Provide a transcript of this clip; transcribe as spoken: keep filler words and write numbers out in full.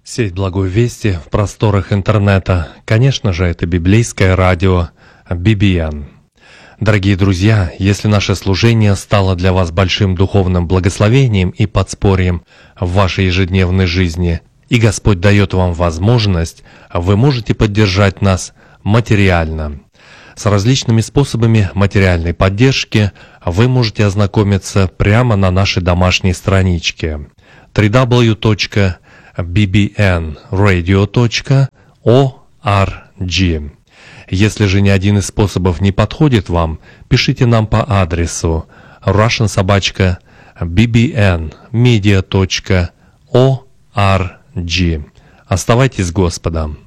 Сеть Благой Вести в просторах интернета. Конечно же, это библейское радио би би эн. Дорогие друзья, если наше служение стало для вас большим духовным благословением и подспорьем в вашей ежедневной жизни, и Господь дает вам возможность, вы можете поддержать нас материально. С различными способами материальной поддержки вы можете ознакомиться прямо на нашей домашней страничке дабл ю дабл ю дабл ю точка би би эн радио точка орг. Если же ни один из способов не подходит вам, пишите нам по адресу russian собака би би эн медиа точка орг. Оставайтесь с Господом.